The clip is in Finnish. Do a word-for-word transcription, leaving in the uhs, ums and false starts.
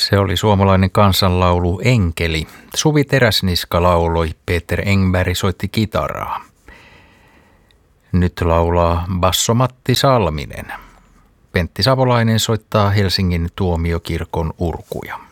Se oli suomalainen kansanlaulu Enkeli. Suvi Teräsniska lauloi, Peter Engberg soitti kitaraa. Nyt laulaa basso Matti Salminen. Pentti Savolainen soittaa Helsingin tuomiokirkon urkuja.